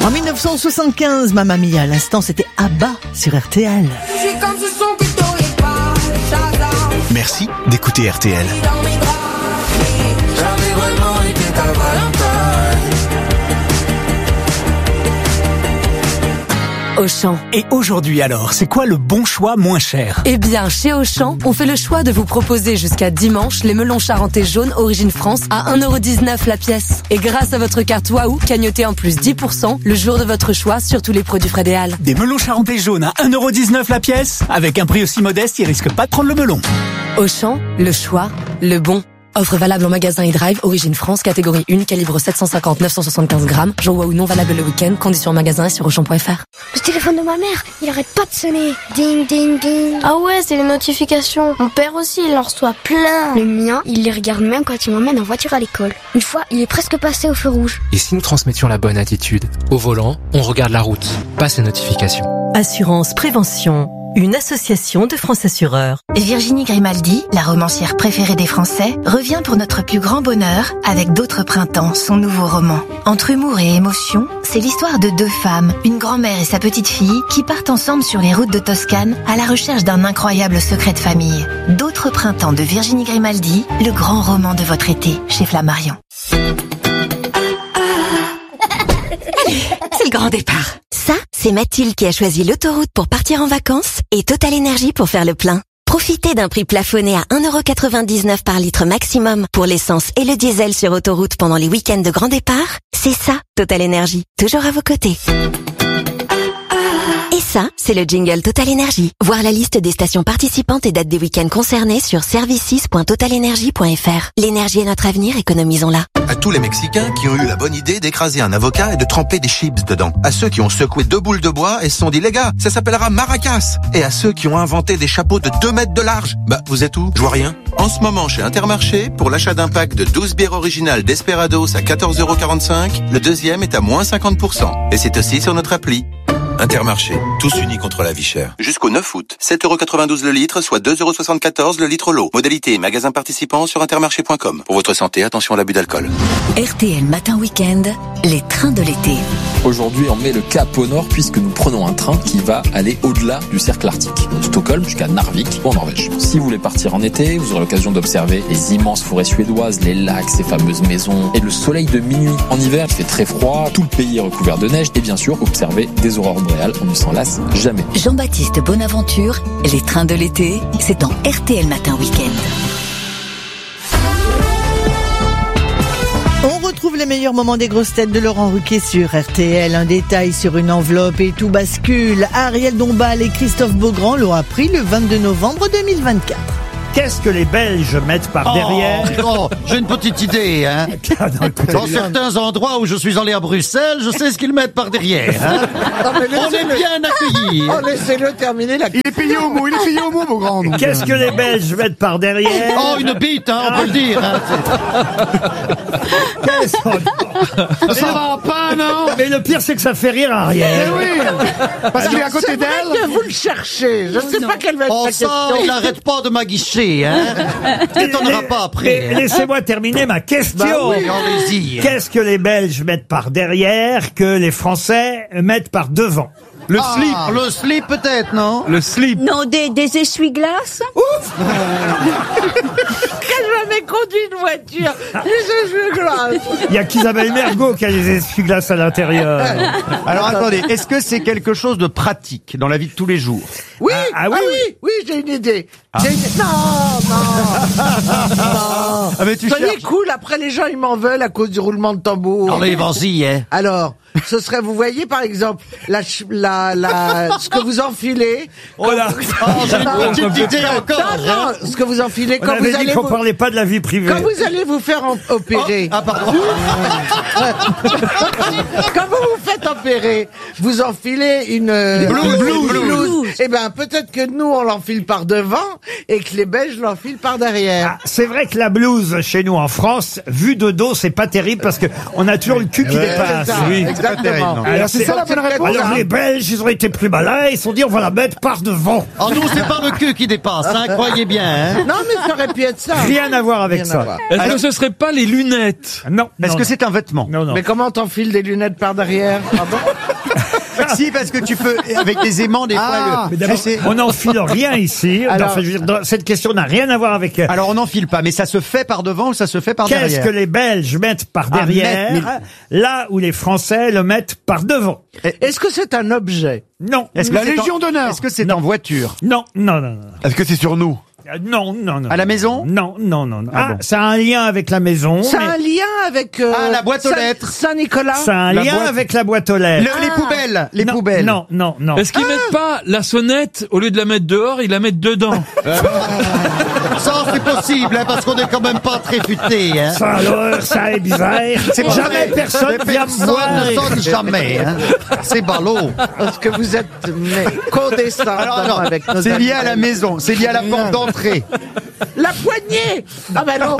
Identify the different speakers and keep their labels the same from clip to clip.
Speaker 1: En 1975, Mamma Mia, à l'instant, c'était ABBA sur RTL.
Speaker 2: Merci d'écouter RTL.
Speaker 3: Auchan.
Speaker 2: Et aujourd'hui alors, c'est quoi le bon choix moins cher?
Speaker 3: Eh bien, chez Auchan, on fait le choix de vous proposer jusqu'à dimanche les melons charentais jaunes Origine France à 1,19€ la pièce. Et grâce à votre carte Waouh, cagnotez en plus 10% le jour de votre choix sur tous les produits Frédéal.
Speaker 2: Des melons charentais jaunes à 1,19€ la pièce? Avec un prix aussi modeste, ils risquent pas de prendre le melon.
Speaker 3: Auchan, le choix, le bon. Offre valable en magasin e-drive, Origine France, catégorie 1, calibre 750-975 grammes. Jour Waouh non valable le week-end, conditions en magasin et sur Auchan.fr.
Speaker 4: Le téléphone de ma mère, il arrête pas de sonner. Ding, ding, ding.
Speaker 5: Ah ouais, c'est les notifications. Mon père aussi, il en reçoit plein.
Speaker 4: Le mien, il les regarde même quand il m'emmène en voiture à l'école. Une fois, il est presque passé au feu rouge.
Speaker 6: Et si nous transmettions la bonne attitude? Au volant, on regarde la route, pas ses notifications.
Speaker 7: Assurance Prévention, une association de France Assureurs.
Speaker 8: Virginie Grimaldi, la romancière préférée des Français, revient pour notre plus grand bonheur avec D'autres printemps, son nouveau roman. Entre humour et émotion, c'est l'histoire de deux femmes, une grand-mère et sa petite-fille, qui partent ensemble sur les routes de Toscane à la recherche d'un incroyable secret de famille. D'autres printemps de Virginie Grimaldi, le grand roman de votre été, chez Flammarion.
Speaker 7: C'est le grand départ.
Speaker 8: Ça, c'est Mathilde qui a choisi l'autoroute pour partir en vacances et Total Énergie pour faire le plein. Profitez d'un prix plafonné à 1,99€ par litre maximum pour l'essence et le diesel sur autoroute pendant les week-ends de grand départ. C'est ça, Total Énergie. Toujours à vos côtés. Et ça, c'est le jingle Total Énergie. Voir la liste des stations participantes et dates des week-ends concernés sur services6.totalenergie.fr. L'énergie est notre avenir, économisons-la.
Speaker 9: À tous les Mexicains qui ont eu la bonne idée d'écraser un avocat et de tremper des chips dedans. À ceux qui ont secoué 2 boules de bois et se sont dit, les gars, ça s'appellera maracas. Et à ceux qui ont inventé des chapeaux de 2 mètres de large. Bah, vous êtes où? Je vois rien. En ce moment, chez Intermarché, pour l'achat d'un pack de 12 bières originales Desperados à 14,45€, le deuxième est à moins 50%. Et c'est aussi sur notre appli. Intermarché, tous unis contre la vie chère. Jusqu'au 9 août, 7,92€ le litre, soit 2,74€ le litre l'eau. Modalité et magasin participant sur intermarché.com. Pour votre santé, attention à l'abus d'alcool.
Speaker 7: RTL Matin Week-end, les trains de l'été.
Speaker 10: Aujourd'hui, on met le cap au nord puisque nous prenons un train qui va aller au-delà du cercle arctique, de Stockholm jusqu'à Narvik, en Norvège. Si vous voulez partir en été, vous aurez l'occasion d'observer les immenses forêts suédoises, les lacs, ces fameuses maisons et le soleil de minuit. En hiver, il fait très froid, tout le pays est recouvert de neige et bien sûr, observer des aurores boréales, on ne s'en lasse jamais.
Speaker 7: Jean-Baptiste Bonaventure, les trains de l'été, c'est dans RTL Matin Week-end.
Speaker 1: On retrouve les meilleurs moments des grosses têtes de Laurent Ruquier sur RTL. Un détail sur une enveloppe et tout bascule. Ariel Dombal et Christophe Beaugrand l'ont appris le 22 novembre 2024.
Speaker 11: Qu'est-ce que les Belges mettent par derrière?
Speaker 12: J'ai une petite idée, hein. Dans certains endroits où je suis allé à Bruxelles, je sais ce qu'ils mettent par derrière, hein. On est bien accueillis.
Speaker 13: Oh, laissez-le terminer la...
Speaker 12: Il est payé au mot, mon grand.
Speaker 11: Qu'est-ce que les Belges mettent par derrière?
Speaker 12: Oh, une bite, hein, on peut le dire, hein. Ça va pas, non?
Speaker 11: Mais le pire, c'est que ça fait rire Ariel.
Speaker 12: Mais oui, parce qu'il est à côté d'elle.
Speaker 13: C'est vrai que vous le cherchez. Je ne sais pas quelle va être la question.
Speaker 12: Il n'arrête pas de m'aguicher, hein. T'étonnera pas après.
Speaker 11: Laissez-moi terminer ma question.
Speaker 12: Bah oui, allez-y.
Speaker 11: Qu'est-ce que les Belges mettent par derrière que les Français mettent par devant?
Speaker 12: Le slip peut-être, non?
Speaker 11: Le slip.
Speaker 4: Non, des essuie-glaces.
Speaker 13: Ouf. J'ai jamais conduit une voiture. Les essuie-glaces.
Speaker 11: Il y a qu'Isabelle Mergo qui a les essuie-glaces à l'intérieur.
Speaker 12: Alors attendez, est-ce que c'est quelque chose de pratique dans la vie de tous les jours?
Speaker 13: Oui,
Speaker 11: oui,
Speaker 13: j'ai une idée. Non.
Speaker 12: Ah, mais tu
Speaker 13: Soyez
Speaker 12: cherches.
Speaker 13: cool, après les gens ils m'en veulent à cause du roulement de tambour.
Speaker 12: Allez, vas-y, hein.
Speaker 13: Alors, ce serait, vous voyez par exemple, ce que vous enfilez.
Speaker 11: Oh là.
Speaker 12: J'ai une petite idée encore.
Speaker 13: Non, ce que vous enfilez
Speaker 11: On
Speaker 13: quand vous
Speaker 11: avait dit
Speaker 13: allez
Speaker 11: qu'on parlait pas de la vie privée.
Speaker 13: quand vous allez vous faire opérer.
Speaker 12: Ah, pardon.
Speaker 13: Quand vous vous faites opérer, vous enfilez une blouse. Eh ben, peut-être que nous, on l'enfile par devant et que les Belges l'enfilent par derrière.
Speaker 11: Ah, c'est vrai que la blouse chez nous en France, vue de dos, c'est pas terrible parce que on a toujours le cul qui dépasse.
Speaker 13: Ça,
Speaker 11: Oui.
Speaker 13: exactement.
Speaker 11: Alors,
Speaker 12: c'est ça la bonne réponse.
Speaker 11: Alors les Belges, ils ont été plus malins, ils se sont dit on va la mettre par devant.
Speaker 12: Oh, nous, c'est pas le cul qui dépasse, hein. croyez bien, hein.
Speaker 13: Non, mais ça aurait pu être ça.
Speaker 11: Rien à voir avec
Speaker 13: Rien à
Speaker 11: ça.
Speaker 13: voir.
Speaker 14: Est-ce que ce serait pas les lunettes?
Speaker 11: Non.
Speaker 12: Est-ce
Speaker 11: non,
Speaker 12: que
Speaker 11: non.
Speaker 12: c'est un vêtement?
Speaker 11: Non, non.
Speaker 13: Mais comment t'enfiles des lunettes par derrière? Pardon?
Speaker 12: Si, parce que tu peux, avec des aimants, des fois,
Speaker 11: Mais d'abord, on n'enfile rien ici.
Speaker 13: Alors-
Speaker 11: Enfin, je veux dire, cette question n'a rien à voir avec...
Speaker 12: Alors on n'enfile pas, mais ça se fait par devant ou ça se fait par
Speaker 11: Qu'est-ce
Speaker 12: derrière?
Speaker 11: que les Belges mettent par derrière, là où les Français le mettent par devant?
Speaker 13: Est-ce que c'est un objet?
Speaker 11: Non.
Speaker 12: Est-ce que
Speaker 15: La
Speaker 12: c'est
Speaker 15: Légion d'honneur.
Speaker 12: Est-ce que c'est en voiture?
Speaker 11: Non, non, non, non.
Speaker 15: Est-ce que c'est sur nous?
Speaker 11: Non, non, non.
Speaker 12: À la maison?
Speaker 11: Non, non, non. non.
Speaker 12: Ah bon.
Speaker 11: Ça a un lien avec la maison.
Speaker 13: Ça a
Speaker 11: mais
Speaker 13: un lien avec...
Speaker 12: la boîte aux lettres.
Speaker 13: Saint-Nicolas?
Speaker 11: Ça a un
Speaker 12: La
Speaker 11: lien
Speaker 12: boîte.
Speaker 11: avec la boîte aux lettres.
Speaker 12: Les poubelles, les
Speaker 11: non,
Speaker 12: poubelles.
Speaker 11: Non, non, non.
Speaker 14: Est-ce qu'ils mettent pas la sonnette, au lieu de la mettre dehors, ils la mettent dedans?
Speaker 12: Ça, c'est possible, hein, parce qu'on est quand même pas très futé, hein.
Speaker 11: Ça alors, ça est bizarre.
Speaker 12: C'est
Speaker 11: Jamais
Speaker 12: vrai.
Speaker 11: personne vient me voir.
Speaker 12: ne sonne jamais, hein. C'est ballot.
Speaker 13: Parce que vous êtes condescendant
Speaker 12: Alors,
Speaker 13: avec nos
Speaker 12: c'est lié
Speaker 13: amis.
Speaker 12: à la maison, c'est lié à la porte d'entrée.
Speaker 13: La poignée! Ah ben non!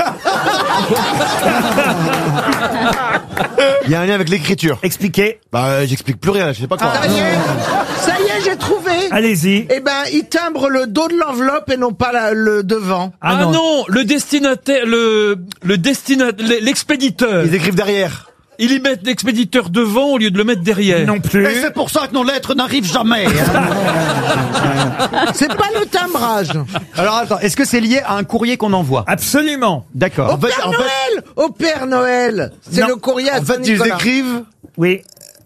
Speaker 15: Il y a un lien avec l'écriture.
Speaker 11: Expliquez.
Speaker 15: Bah, j'explique plus rien, je sais pas quoi.
Speaker 13: Ça y est, j'ai trouvé!
Speaker 11: Allez-y.
Speaker 13: Eh ben, il timbre le dos de l'enveloppe et non pas le devant.
Speaker 14: Ah non, le destinataire, l'expéditeur.
Speaker 15: Ils écrivent derrière.
Speaker 14: Ils y mettent l'expéditeur devant au lieu de le mettre derrière.
Speaker 11: Non plus.
Speaker 12: Et c'est pour ça que nos lettres n'arrivent jamais, hein.
Speaker 13: C'est pas le timbrage.
Speaker 12: Alors attends, est-ce que c'est lié à un courrier qu'on envoie?
Speaker 11: Absolument.
Speaker 12: D'accord.
Speaker 13: Au Père Noël! Au Père Noël! C'est
Speaker 11: Non.
Speaker 13: le courrier à
Speaker 15: En fait, ils
Speaker 13: Saint-Nicolas.
Speaker 15: écrivent.
Speaker 11: Oui.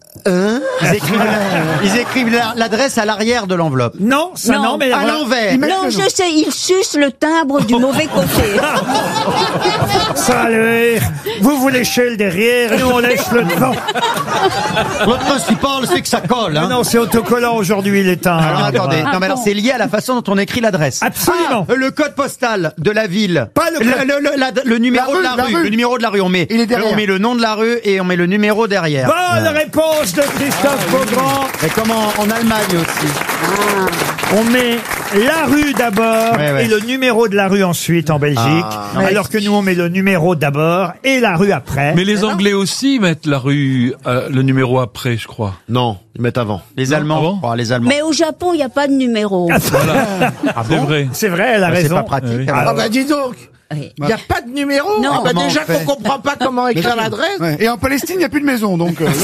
Speaker 12: Ils écrivent l'adresse à l'arrière de l'enveloppe.
Speaker 11: Non, ça non, mais
Speaker 12: à l'envers.
Speaker 16: Non, je sais, il suce le timbre du mauvais côté.
Speaker 11: Ça alors, vous vous léchez le derrière, nous on lèche le devant.
Speaker 12: Le principal, c'est que ça colle, hein.
Speaker 11: Non, c'est autocollant aujourd'hui les timbres.
Speaker 12: Alors attendez, non mais alors c'est lié à la façon dont on écrit l'adresse.
Speaker 11: Absolument.
Speaker 12: Ah, le code postal de la ville.
Speaker 11: Pas le code-
Speaker 12: le numéro
Speaker 15: La
Speaker 12: de la
Speaker 15: rue,
Speaker 12: rue. Le numéro de la rue. On met,
Speaker 15: Il est derrière.
Speaker 12: on met le nom de la rue et on met le numéro derrière.
Speaker 11: Bonne réponse de Christophe Beaugrand.
Speaker 12: Et comme en Allemagne aussi.
Speaker 11: On met la rue d'abord
Speaker 12: Ouais, ouais.
Speaker 11: et le numéro de la rue ensuite en Belgique, alors que nous on met le numéro d'abord et la rue après.
Speaker 14: Mais les Anglais aussi mettent la rue, le numéro après, je crois.
Speaker 15: Non, ils mettent avant.
Speaker 12: Les Allemands.
Speaker 14: Ah bon
Speaker 12: Les Allemands.
Speaker 16: Mais au Japon, il n'y a pas de numéro.
Speaker 14: C'est vrai.
Speaker 11: C'est vrai, elle a
Speaker 12: C'est
Speaker 11: raison.
Speaker 12: pas pratique.
Speaker 14: Oui.
Speaker 12: hein.
Speaker 13: Ah bah dis donc! Il n'y a pas de numéro.
Speaker 16: Non.
Speaker 13: Ah bah
Speaker 12: Comment
Speaker 13: déjà
Speaker 12: on fait
Speaker 13: qu'on comprend pas comment écrire l'adresse.
Speaker 15: Ouais. Et en Palestine, il n'y a plus de maison, donc là,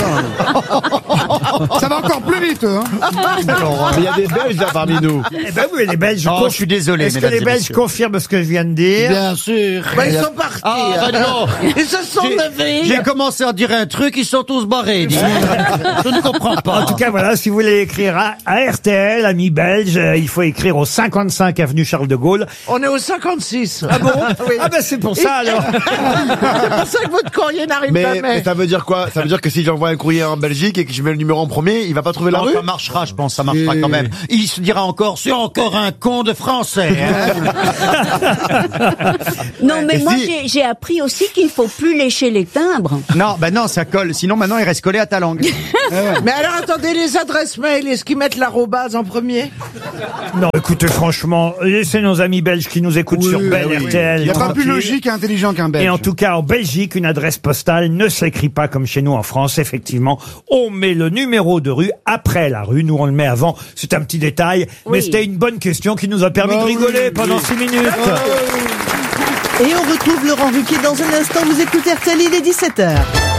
Speaker 15: ça va encore plus vite. Hein. Il y a des Belges là parmi nous.
Speaker 11: Eh ben oui, les Belges.
Speaker 12: Oh, je suis désolé,
Speaker 11: Est-ce que
Speaker 12: mesdames
Speaker 11: les
Speaker 12: et
Speaker 11: Belges
Speaker 12: messieurs.
Speaker 11: confirment ce que je viens de dire?
Speaker 15: Bien sûr.
Speaker 13: Bah, ils sont partis.
Speaker 12: Ah, bah non.
Speaker 13: Ils se sont levés.
Speaker 12: J'ai commencé à dire un truc, ils sont tous barrés. dis. Je ne comprends pas.
Speaker 11: En tout cas, voilà, si vous voulez écrire à RTL, amis belges, il faut écrire au 55 avenue Charles de Gaulle.
Speaker 13: On est au 56.
Speaker 11: Ah bon?
Speaker 13: Oui.
Speaker 11: Ah ben c'est pour ça alors.
Speaker 13: C'est pour ça que votre courrier n'arrive
Speaker 15: Mais
Speaker 13: jamais.
Speaker 15: ça veut dire quoi? Ça veut dire que si j'envoie un courrier en Belgique et que je mets le numéro en premier, il va pas trouver la
Speaker 12: Non,
Speaker 15: rue?
Speaker 12: ça marchera, je pense, ça marchera quand même. Il se dira encore, c'est encore un con de français. Hein.
Speaker 16: Non, mais
Speaker 15: Et
Speaker 16: moi,
Speaker 15: si-
Speaker 16: j'ai appris aussi qu'il ne faut plus lécher les timbres.
Speaker 12: Non, bah non, ça colle. Sinon, maintenant, il reste collé à ta langue.
Speaker 13: Mais alors attendez, les adresses mail, est-ce qu'ils mettent l'arrobase en premier?
Speaker 11: Non, écoutez, franchement, laissez nos amis belges qui nous écoutent sur Belle RTL.
Speaker 15: Il n'y a pas plus
Speaker 11: tranquille.
Speaker 15: logique et intelligent qu'un Belge.
Speaker 11: Et en tout cas, en Belgique, une adresse postale ne s'écrit pas comme chez nous en France. Effectivement, on met le numéro de rue après la rue. Nous, on le met avant. C'est un petit détail, mais c'était une bonne question qui nous a permis de rigoler pendant 6 minutes.
Speaker 1: Et on retrouve Laurent Ruquier dans un instant. Vous écoutez RTL, il est 17h.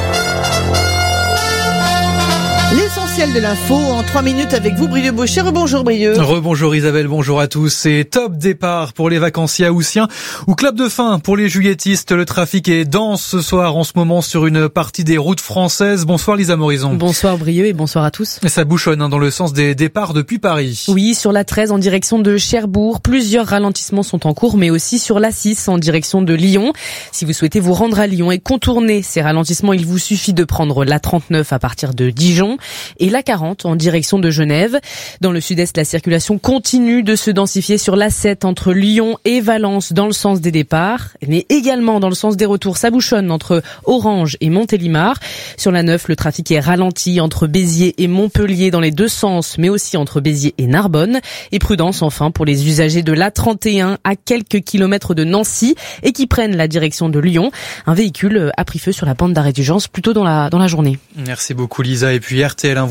Speaker 1: L'essentiel de l'info en 3 minutes avec vous, Brieux Baucher. Rebonjour Brieux.
Speaker 6: Rebonjour Isabelle, bonjour à tous. C'est top départ pour les vacanciers haussiens ou clap de fin pour les juilletistes. Le trafic est dense ce soir en ce moment sur une partie des routes françaises. Bonsoir Lisa Morison.
Speaker 3: Bonsoir Brieux et bonsoir à tous.
Speaker 6: Ça bouchonne dans le sens des départs depuis Paris.
Speaker 3: Oui, sur la 13 en direction de Cherbourg, plusieurs ralentissements sont en cours, mais aussi sur la 6 en direction de Lyon. Si vous souhaitez vous rendre à Lyon et contourner ces ralentissements, il vous suffit de prendre la 39 à partir de Dijon et la 40 en direction de Genève. Dans le sud-est, la circulation continue de se densifier sur la 7 entre Lyon et Valence dans le sens des départs, mais également dans le sens des retours. Ça bouchonne entre Orange et Montélimar. Sur la 9, le trafic est ralenti entre Béziers et Montpellier dans les deux sens, mais aussi entre Béziers et Narbonne. Et prudence enfin pour les usagers de l'A31 à quelques kilomètres de Nancy et qui prennent la direction de Lyon. Un véhicule a pris feu sur la bande d'arrêt d'urgence plus tôt dans la journée.
Speaker 6: Merci beaucoup Lisa. Et puis RTL, vous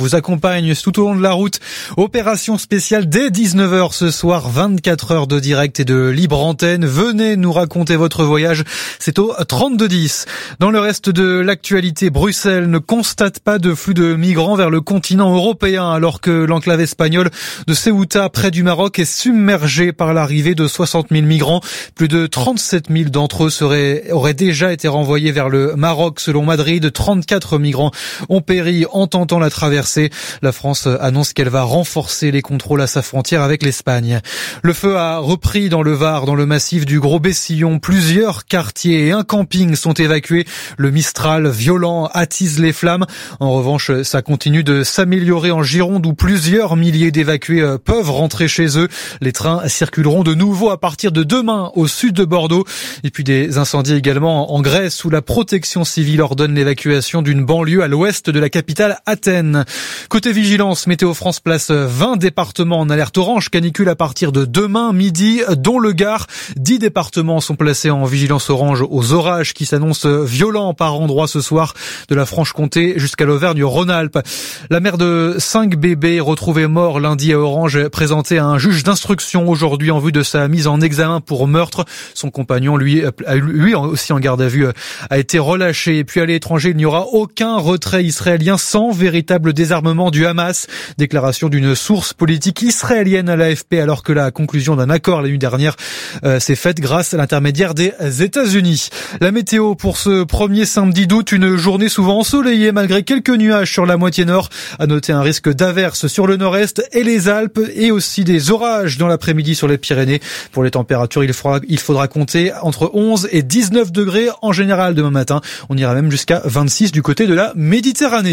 Speaker 6: vous accompagne tout au long de la route. Opération spéciale dès 19h ce soir, 24 heures de direct et de libre antenne. Venez nous raconter votre voyage. C'est au 3210. Dans le reste de l'actualité, Bruxelles ne constate pas de flux de migrants vers le continent européen alors que l'enclave espagnole de Ceuta près du Maroc est submergée par l'arrivée de 60 000 migrants. Plus de 37 000 d'entre eux auraient déjà été renvoyés vers le Maroc selon Madrid. 34 migrants ont péri en tentant la traversée. La France annonce qu'elle va renforcer les contrôles à sa frontière avec l'Espagne. Le feu a repris dans le Var, dans le massif du Gros-Bessillon. Plusieurs quartiers et un camping sont évacués. Le Mistral violent attise les flammes. En revanche, ça continue de s'améliorer en Gironde où plusieurs milliers d'évacués peuvent rentrer chez eux. Les trains circuleront de nouveau à partir de demain au sud de Bordeaux. Et puis des incendies également en Grèce où la protection civile ordonne l'évacuation d'une banlieue à l'ouest de la capitale Athènes. Côté vigilance, Météo France place 20 départements en alerte orange canicule à partir de demain midi, dont le Gard. 10 départements sont placés en vigilance orange aux orages qui s'annoncent violents par endroits ce soir, de la Franche-Comté jusqu'à l'Auvergne-Rhône-Alpes. La mère de 5 bébés retrouvés morts lundi à Orange présentée à un juge d'instruction aujourd'hui en vue de sa mise en examen pour meurtre. Son compagnon, lui aussi en garde à vue, a été relâché. Et puis à l'étranger, il n'y aura aucun retrait israélien sans véritable désarmement du Hamas. Déclaration d'une source politique israélienne à l'AFP alors que la conclusion d'un accord la nuit dernière s'est faite grâce à l'intermédiaire des États-Unis. La météo pour ce premier samedi d'août, une journée souvent ensoleillée malgré quelques nuages sur la moitié nord. À noter un risque d'averse sur le nord-est et les Alpes et aussi des orages dans l'après-midi sur les Pyrénées. Pour les températures, il faudra compter entre 11 et 19 degrés en général demain matin. On ira même jusqu'à 26 du côté de la Méditerranée.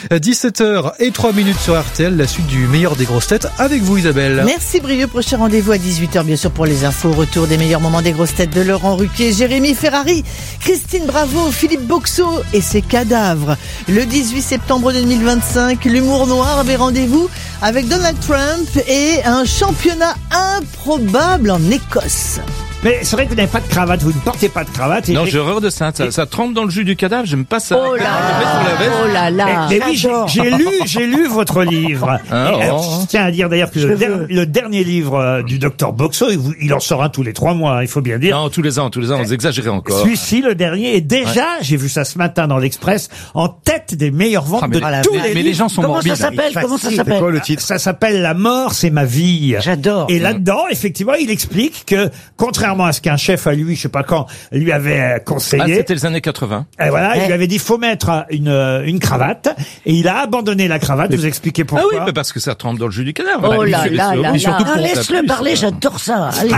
Speaker 6: 17h03 sur RTL, la suite du meilleur des grosses têtes avec vous Isabelle.
Speaker 1: Merci Brieux, prochain rendez-vous à 18h bien sûr pour les infos. Retour des meilleurs moments des grosses têtes de Laurent Ruquier, Jérémy Ferrari, Christine Bravo, Philippe Boxeau et ses cadavres. Le 18 septembre 2025, l'humour noir avait rendez-vous avec Donald Trump et un championnat improbable en Écosse.
Speaker 11: Mais c'est vrai que vous n'avez pas de cravate, vous ne portez pas de cravate.
Speaker 14: Non, j'ai horreur de ça. Ça trempe dans le jus du cadavre, j'aime pas ça.
Speaker 16: Oh là là.
Speaker 11: Mais oui, j'ai lu votre livre. Je tiens à dire d'ailleurs que le dernier livre du docteur Boxeau, il en sort un tous les 3 mois, il faut bien dire.
Speaker 14: Non, tous les ans, vous exagérez encore.
Speaker 11: Celui-ci, le dernier, est déjà, j'ai vu ça ce matin dans l'Express, en tête des meilleures ventes de tous les livres.
Speaker 2: Mais les gens sont morbides.
Speaker 16: Comment ça s'appelle
Speaker 12: C'est quoi le titre?
Speaker 11: Ça s'appelle La mort, c'est ma vie.
Speaker 16: J'adore.
Speaker 11: Et là-dedans, effectivement, il explique que, contrairement à ce qu'un chef à lui, je sais pas quand, lui avait conseillé.
Speaker 14: C'était les années 80.
Speaker 11: Et voilà, il lui avait dit, faut mettre une cravate. Et il a abandonné la cravate. Vous expliquez pourquoi?
Speaker 14: Ah oui, mais parce que ça trempe dans le jus du cadavre.
Speaker 16: Oh là là là.
Speaker 5: Laisse-le parler, j'adore ça. Allez.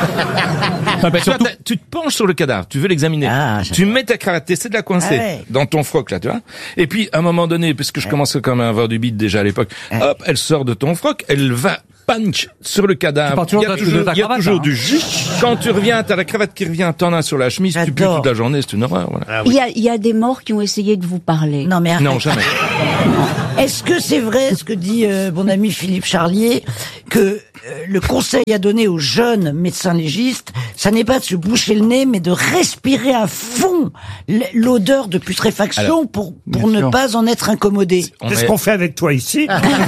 Speaker 14: Tu te penches sur le cadavre, tu veux l'examiner. Tu mets ta cravate, t'essaies de la coincer dans ton froc, là, tu vois. Et puis, à un moment donné, puisque je commence quand même à avoir du bide déjà à l'époque, hop, elle sort de ton froc, elle va punch sur le cadavre. Il y a toujours du jus. Quand tu reviens, t'as la cravate qui revient, t'en as sur la chemise, tu pues toute la journée, c'est une horreur. Voilà.
Speaker 16: Il y a des morts qui ont essayé de vous parler.
Speaker 5: Non, mais arrête.
Speaker 14: Non, jamais.
Speaker 5: Est-ce que c'est vrai ce que dit mon ami Philippe Charlier, que le conseil à donner aux jeunes médecins légistes, ça n'est pas de se boucher le nez, mais de respirer à fond l'odeur de putréfaction pour ne pas en être incommodé.
Speaker 11: C'est ce qu'on fait avec toi ici.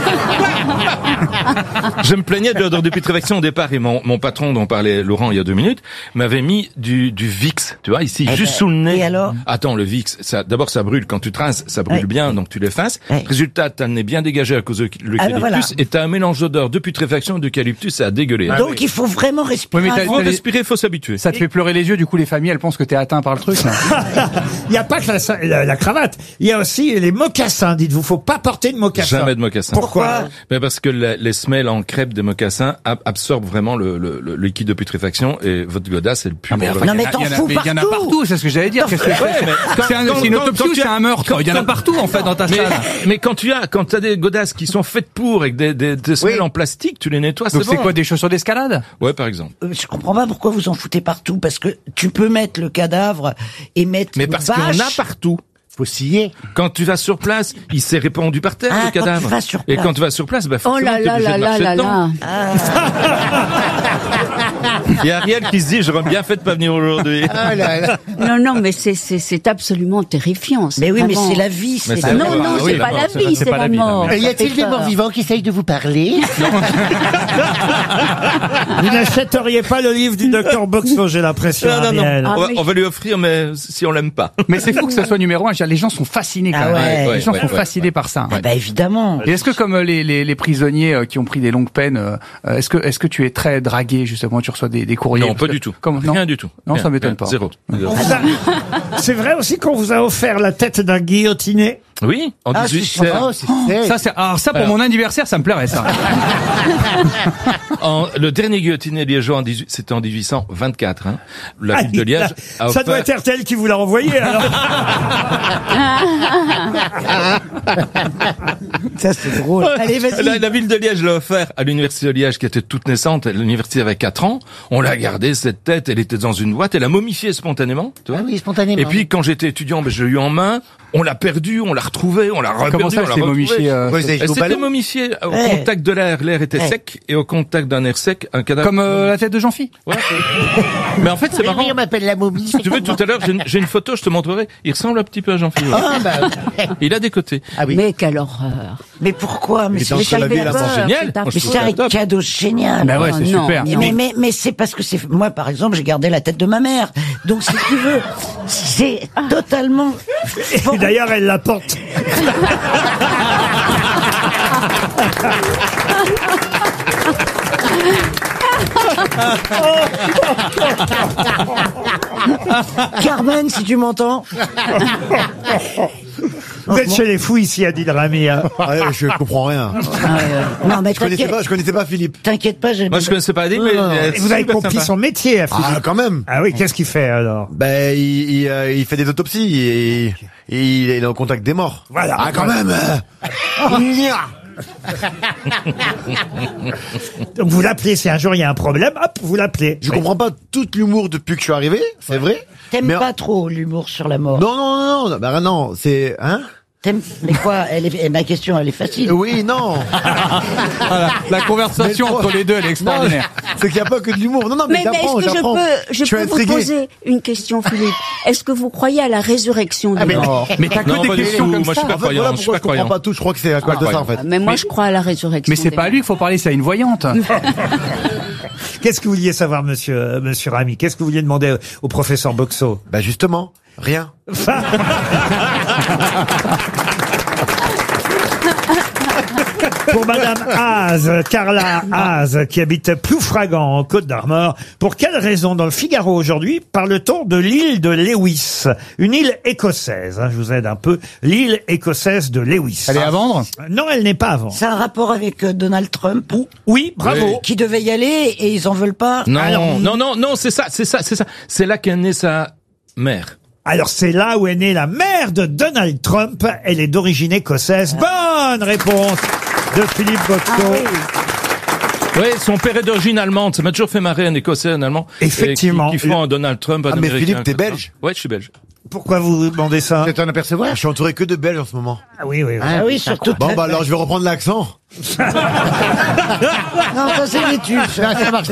Speaker 14: Je me plaignais de l'odeur de putréfaction au départ et mon patron dont parlait Laurent il y a 2 minutes m'avait mis du Vicks, tu vois, ici, juste sous le nez.
Speaker 5: Et alors?
Speaker 14: Attends, le Vicks, d'abord ça brûle quand tu traces, ça brûle bien, donc tu l'effaces. Résultat, t'as le nez bien dégagé à cause de l'eucalyptus et t'as un mélange d'odeur de putréfaction d'eucalyptus, ça a dégueulé.
Speaker 5: Donc il faut vraiment respirer.
Speaker 14: Faut respirer, faut s'habituer.
Speaker 2: Ça te fait pleurer les yeux, du coup les familles elles pensent que t'es atteint par le truc.
Speaker 11: Il n'y a pas que la cravate, il y a aussi les mocassins, dites-vous, faut pas porter de mocassins.
Speaker 14: Jamais de mocassins.
Speaker 11: Pourquoi?
Speaker 14: Parce que les semelles en crêpe des mocassins absorbent vraiment le liquide de putréfaction et votre godasse c'est le plus.
Speaker 5: Non mais t'en fous partout.
Speaker 2: Il y en a partout, c'est ce que j'allais dire. C'est une autopsie ou c'est un meurtre? Il y en a partout en fait dans ta salle.
Speaker 14: Mais quand t'as des godasses qui sont faites pour avec des semelles en plastique, tu les nettoies, c'est bon.
Speaker 2: Donc c'est quoi, des chaussures d'escalade?
Speaker 14: Ouais, par exemple.
Speaker 5: Je comprends pas pourquoi vous en foutez partout, parce que tu peux mettre le cadavre et mettre.
Speaker 14: Mais parce qu'il y en a partout.
Speaker 12: Faut scier.
Speaker 14: Quand tu vas sur place, il s'est répandu par terre, le cadavre.
Speaker 5: Quand tu vas sur
Speaker 14: Et
Speaker 5: place.
Speaker 14: quand tu vas sur place, bah,
Speaker 16: Oh
Speaker 14: forcément,
Speaker 16: là
Speaker 14: t'es
Speaker 16: là
Speaker 14: obligé
Speaker 16: là
Speaker 14: de
Speaker 16: là
Speaker 14: marcher
Speaker 16: là
Speaker 14: dedans.
Speaker 16: là.
Speaker 14: Il y a Ariel qui se dit, j'aurais bien fait de pas venir aujourd'hui.
Speaker 13: Ah là là.
Speaker 16: Non, non, mais c'est absolument terrifiant.
Speaker 5: Mais oui, mais
Speaker 16: vraiment-
Speaker 5: c'est la vie.
Speaker 14: Mais
Speaker 5: C'est
Speaker 14: c'est-
Speaker 16: Non, non,
Speaker 14: oui,
Speaker 16: c'est pas
Speaker 14: la
Speaker 16: la
Speaker 14: mort,
Speaker 16: vie, c'est
Speaker 2: pas
Speaker 16: la
Speaker 2: la vie, non,
Speaker 16: mort.
Speaker 2: mais-
Speaker 12: Y
Speaker 16: Ça
Speaker 12: a-t-il
Speaker 16: fait
Speaker 12: des
Speaker 16: peur.
Speaker 12: morts vivants qui essayent de vous parler?
Speaker 11: Vous n'achèteriez pas le livre du docteur Boxo, j'ai l'impression.
Speaker 14: Non, non, non.
Speaker 11: Ariel.
Speaker 16: Ah,
Speaker 14: On va-
Speaker 16: mais-
Speaker 14: on va lui offrir, mais si on l'aime pas.
Speaker 2: Mais c'est fou que ça soit numéro 1. Je veux dire, les gens sont fascinés quand
Speaker 5: Ah
Speaker 2: même.
Speaker 5: ouais.
Speaker 2: Les gens sont
Speaker 14: ouais.
Speaker 2: fascinés par ça.
Speaker 5: Ah bah évidemment.
Speaker 2: Et est-ce que comme les prisonniers qui ont pris des longues peines, est-ce que tu es très dragué justement, tu reçois des courriers?
Speaker 14: Non,
Speaker 2: Parce
Speaker 14: pas
Speaker 2: que-
Speaker 14: du tout.
Speaker 2: Comment? Non,
Speaker 14: Rien du tout.
Speaker 2: Non,
Speaker 14: Rien,
Speaker 2: ça m'étonne
Speaker 14: rien.
Speaker 2: pas.
Speaker 14: Zéro.
Speaker 11: C'est vrai aussi qu'on vous a offert la tête d'un guillotiné.
Speaker 14: Oui, en 18...
Speaker 2: ça pour mon anniversaire, ça me plairait ça.
Speaker 14: Le dernier guillotiné liégeois, c'était en 1824. Hein. La ville de Liège a
Speaker 11: Ça doit
Speaker 14: offert...
Speaker 11: être RTL qui vous l'a envoyé, alors.
Speaker 5: Ça c'est drôle. Allez, vas-y.
Speaker 14: La ville de Liège l'a offert à l'université de Liège qui était toute naissante. L'université avait 4 ans. On l'a gardée, cette tête. Elle était dans une boîte. Elle a momifié spontanément. Tu vois.
Speaker 12: Ah oui, spontanément.
Speaker 14: Et puis, quand j'étais étudiant, ben, je l'ai eu en main. On l'a perdu, on l'a retrouvé, on l'a reperdu.
Speaker 2: Comment ça,
Speaker 14: on l'a
Speaker 2: c'est
Speaker 14: retrouvé.
Speaker 2: momifié
Speaker 14: Elle s'était momifiée au contact de l'air. L'air était sec. Et au contact d'un air sec, un cadavre...
Speaker 2: Comme la tête de Jean-Phi.
Speaker 14: Ouais. Mais en fait, c'est marrant.
Speaker 12: Oui, on m'appelle la momie.
Speaker 14: Si tu veux, tout à l'heure, j'ai une photo, je te montrerai. Il ressemble un petit peu à Jean-Philippe.
Speaker 12: Ah, bah.
Speaker 14: Il a des côtés.
Speaker 12: Ah oui.
Speaker 16: Mais quelle horreur.
Speaker 5: Mais pourquoi? Mais c'est
Speaker 14: dans la vie, là, c'est génial.
Speaker 5: Mais c'est un cadeau génial.
Speaker 2: Bah ouais, c'est
Speaker 16: non,
Speaker 2: super.
Speaker 16: non.
Speaker 5: Mais c'est parce que c'est moi par exemple j'ai gardé la tête de ma mère. Donc si tu veux, c'est totalement.
Speaker 11: Et d'ailleurs, elle la porte.
Speaker 5: Carmen, si tu m'entends.
Speaker 11: Vous êtes chez les fous ici, Adil Rami. Hein.
Speaker 15: Je comprends rien.
Speaker 5: Non mais
Speaker 15: Je connaissais pas Philippe.
Speaker 5: T'inquiète pas, j'ai.
Speaker 14: Moi, je connaissais pas Adil, mais...
Speaker 11: Et vous avez compris son métier, à Philippe.
Speaker 15: Ah, quand même.
Speaker 11: Ah oui, qu'est-ce qu'il fait alors?
Speaker 15: Ben, il fait des autopsies et il est au contact des morts.
Speaker 11: Voilà.
Speaker 15: Ah, quand même.
Speaker 11: Donc vous l'appelez, si un jour il y a un problème, hop, vous l'appelez.
Speaker 15: Je comprends pas tout l'humour depuis que je suis arrivé, c'est vrai.
Speaker 5: T'aimes
Speaker 15: Mais-
Speaker 5: pas trop l'humour sur la mort.
Speaker 15: Non, bah non, c'est hein.
Speaker 5: T'aimes. Mais quoi? Ma question, elle est facile.
Speaker 15: Oui, non.
Speaker 2: Voilà, la conversation entre les deux, elle est extraordinaire.
Speaker 15: C'est qu'il n'y a pas que de l'humour. Non, mais
Speaker 16: Mais est-ce que
Speaker 15: j'apprends.
Speaker 16: je
Speaker 15: suis
Speaker 16: peux vous
Speaker 15: intrigué.
Speaker 16: poser une question, Philippe? Est-ce que vous croyez à la résurrection des morts?
Speaker 2: Mais t'as que
Speaker 14: Non,
Speaker 2: des
Speaker 14: pas du
Speaker 2: questions
Speaker 14: tout.
Speaker 2: comme
Speaker 14: Moi, je
Speaker 2: ça.
Speaker 14: suis pas
Speaker 15: En fait,
Speaker 14: croyant.
Speaker 15: voilà
Speaker 14: Je suis
Speaker 15: pourquoi
Speaker 14: pas
Speaker 15: je comprends
Speaker 14: croyant.
Speaker 15: pas tout. Je crois que c'est à cause de ça, en fait.
Speaker 16: Mais moi, je crois à la résurrection.
Speaker 2: Mais c'est
Speaker 16: des
Speaker 2: pas à
Speaker 16: morts.
Speaker 2: lui qu'il faut parler, c'est à une voyante.
Speaker 11: Qu'est-ce que vous vouliez savoir, monsieur Rami? Qu'est-ce que vous vouliez demander au professeur Boxo?
Speaker 15: Bah justement, rien.
Speaker 11: Pour Madame Carla Haas, qui habite Ploufragan, en Côte-d'Armor, pour quelle raison, dans le Figaro aujourd'hui, parle-t-on de l'île de Lewis? Une île écossaise, hein, je vous aide un peu. L'île écossaise de Lewis.
Speaker 2: Elle est à vendre?
Speaker 11: Non, elle n'est pas à vendre.
Speaker 5: C'est un rapport avec Donald Trump.
Speaker 11: Oui, bravo.
Speaker 14: Oui.
Speaker 5: Qui devait y aller et ils en veulent pas.
Speaker 14: Non,
Speaker 11: Alors-
Speaker 14: non, c'est ça. C'est là qu'est née sa mère.
Speaker 11: Alors c'est là où est née la mère de Donald Trump. Elle est d'origine écossaise. Bonne réponse de Philippe Boxo.
Speaker 14: Oui, son père est d'origine allemande. Ça m'a toujours fait marrer un Écossais, un Allemand.
Speaker 11: Effectivement.
Speaker 14: Qui font un Donald Trump, un
Speaker 15: Ah, mais
Speaker 14: Américain.
Speaker 15: Philippe, t'es
Speaker 14: etc.
Speaker 15: belge?
Speaker 14: Ouais, je suis belge.
Speaker 11: Pourquoi vous demandez ça?
Speaker 15: C'est un apercevoir. Je suis entouré que de Belges en ce moment.
Speaker 11: Ah oui, oui, oui.
Speaker 5: Ah oui, surtout.
Speaker 15: Bon, bah alors je vais reprendre l'accent.
Speaker 5: Non, ça c'est l'étude. Ça marche.